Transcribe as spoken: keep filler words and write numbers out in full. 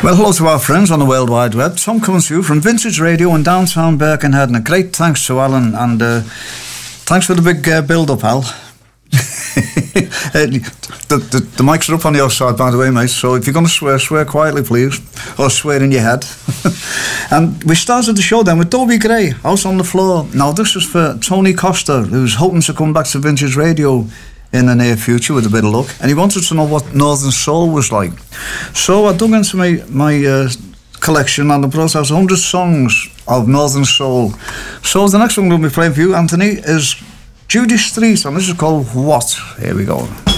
Well, hello to our friends on the World Wide Web. Tom comes to you from Vintage Radio in downtown Birkenhead, and a great thanks to Alan, and uh, thanks for the big uh, build-up, Al. the, the, the mics are up on your side, by the way, mate, so if you're going to swear, swear quietly, please, or swear in your head. And we started the show then with Dobie Gray, House on the Floor. Now, this is for Tony Costa, who's hoping to come back to Vintage Radio in the near future with a bit of luck, and he wanted to know what Northern Soul was like. So I dug into my my uh, collection, and I brought out one hundred songs of Northern Soul. So the next one we'll be playing for you, Anthony, is Judy Street, and this is called What? Here we go.